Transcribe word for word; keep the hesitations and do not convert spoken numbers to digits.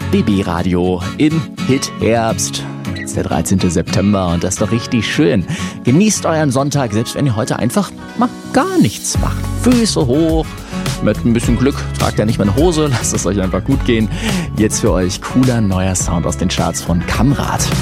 B B Radio im Hit-Herbst. Jetzt der dreizehnte September und das ist doch richtig schön. Genießt euren Sonntag, selbst wenn ihr heute einfach mal gar nichts macht. Füße hoch, mit ein bisschen Glück tragt ihr nicht mehr eine Hose, lasst es euch einfach gut gehen. Jetzt für euch cooler neuer Sound aus den Charts von Kamrat.